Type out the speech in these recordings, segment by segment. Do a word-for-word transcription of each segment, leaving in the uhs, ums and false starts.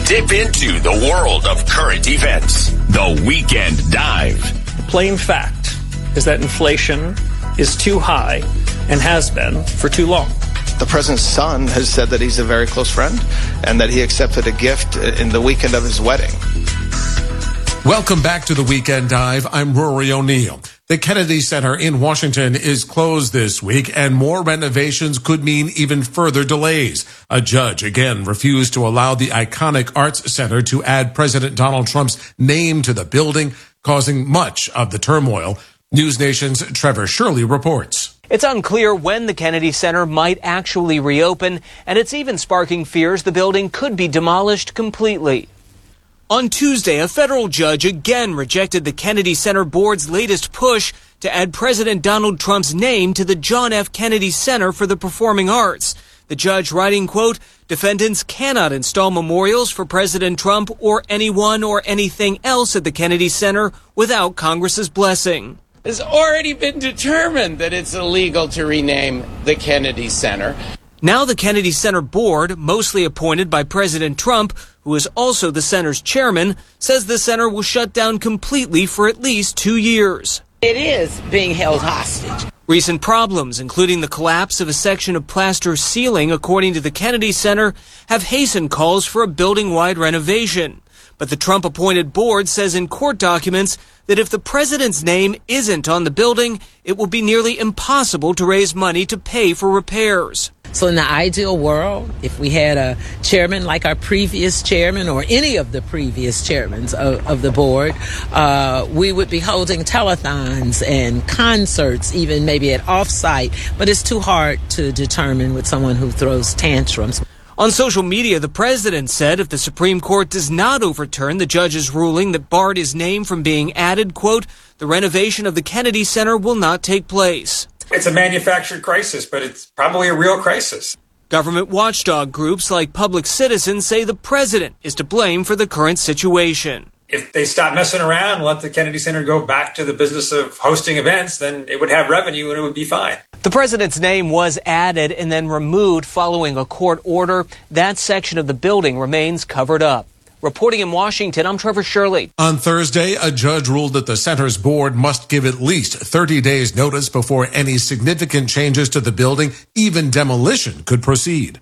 Dip into the world of current events. The Weekend Dive. Plain fact is that inflation is too high and has been for too long. The president's son has said that he's a very close friend and that he accepted a gift in the weekend of his wedding. Welcome back to the Weekend Dive. I'm Rory O'Neill. The Kennedy Center in Washington is closed this week, and more renovations could mean even further delays. A judge again refused to allow the iconic Arts Center to add President Donald Trump's name to the building, causing much of the turmoil. News Nation's Trevor Shirley reports. It's unclear when the Kennedy Center might actually reopen, and it's even sparking fears the building could be demolished completely. On Tuesday, a federal judge again rejected the Kennedy Center board's latest push to add President Donald Trump's name to the John F. Kennedy Center for the Performing Arts. The judge writing, quote, defendants cannot install memorials for President Trump or anyone or anything else at the Kennedy Center without Congress's blessing. It's already been determined that it's illegal to rename the Kennedy Center. Now the Kennedy Center board, mostly appointed by President Trump, who is also the center's chairman, says the center will shut down completely for at least two years. It is being held hostage. Recent problems, including the collapse of a section of plaster ceiling, according to the Kennedy Center, have hastened calls for a building-wide renovation. But the Trump-appointed board says in court documents that if the president's name isn't on the building, it will be nearly impossible to raise money to pay for repairs. So in the ideal world, if we had a chairman like our previous chairman or any of the previous chairmen of, of the board, uh, we would be holding telethons and concerts, even maybe at off-site. But it's too hard to determine with someone who throws tantrums. On social media, the president said if the Supreme Court does not overturn the judge's ruling that barred his name from being added, quote, the renovation of the Kennedy Center will not take place. It's a manufactured crisis, but it's probably a real crisis. Government watchdog groups like Public Citizen say the president is to blame for the current situation. If they stop messing around and let the Kennedy Center go back to the business of hosting events, then it would have revenue and it would be fine. The president's name was added and then removed following a court order. That section of the building remains covered up. Reporting in Washington, I'm Trevor Shirley. On Thursday, a judge ruled that the center's board must give at least thirty days notice before any significant changes to the building, even demolition, could proceed.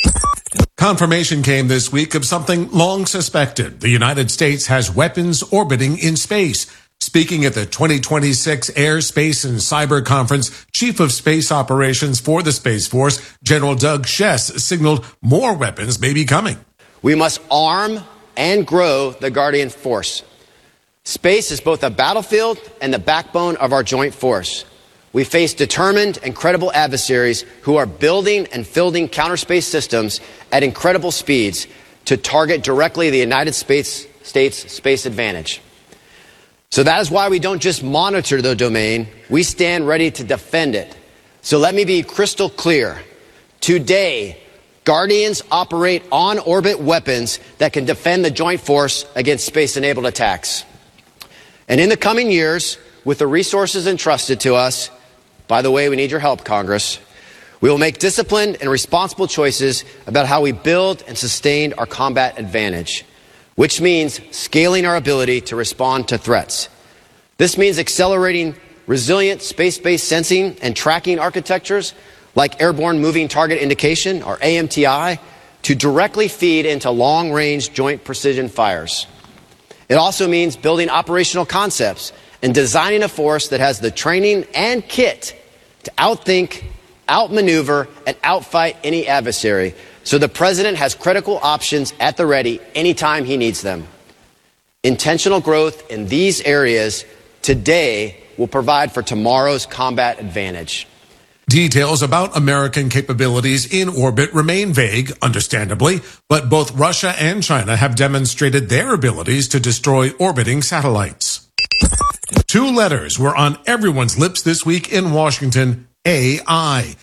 Confirmation came this week of something long suspected. The United States has weapons orbiting in space. Speaking at the twenty twenty-six Air, Space, and Cyber Conference, Chief of Space Operations for the Space Force, General Doug Shess, signaled more weapons may be coming. We must arm and grow the Guardian Force. Space is both a battlefield and the backbone of our joint force. We face determined and credible adversaries who are building and fielding counter-space systems at incredible speeds to target directly the United States, States space advantage. So that is why we don't just monitor the domain, we stand ready to defend it. So let me be crystal clear. Today, Guardians operate on-orbit weapons that can defend the joint force against space-enabled attacks. And in the coming years, with the resources entrusted to us, by the way, we need your help, Congress, we will make disciplined and responsible choices about how we build and sustain our combat advantage, which means scaling our ability to respond to threats. This means accelerating resilient space-based sensing and tracking architectures like Airborne Moving Target Indication, or A M T I, to directly feed into long-range joint precision fires. It also means building operational concepts and designing a force that has the training and kit to outthink, outmaneuver, and outfight any adversary, so the president has critical options at the ready anytime he needs them. Intentional growth in these areas today will provide for tomorrow's combat advantage. Details about American capabilities in orbit remain vague, understandably, but both Russia and China have demonstrated their abilities to destroy orbiting satellites. Two letters were on everyone's lips this week in Washington: A I.